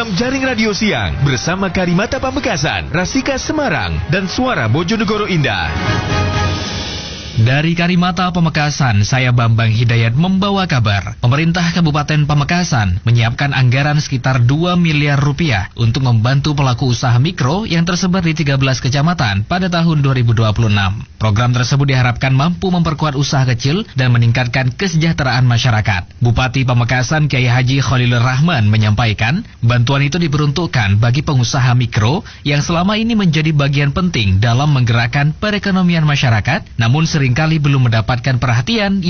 Program Jaring Radio Siang bersama Karimata Pamekasan, Rasika Semarang, dan Suara Bojonegoro Indah. Dari Karimata Pamekasan, saya Bambang Hidayat membawa kabar. Pemerintah Kabupaten Pamekasan menyiapkan anggaran sekitar 2 miliar rupiah untuk membantu pelaku usaha mikro yang tersebar di 13 kecamatan pada tahun 2026. Program tersebut diharapkan mampu memperkuat usaha kecil dan meningkatkan kesejahteraan masyarakat. Bupati Pamekasan Kiai Haji Khalilur Rahman menyampaikan, bantuan itu diperuntukkan bagi pengusaha mikro yang selama ini menjadi bagian penting dalam menggerakkan perekonomian masyarakat, namun seringkali belum mendapatkan perhatian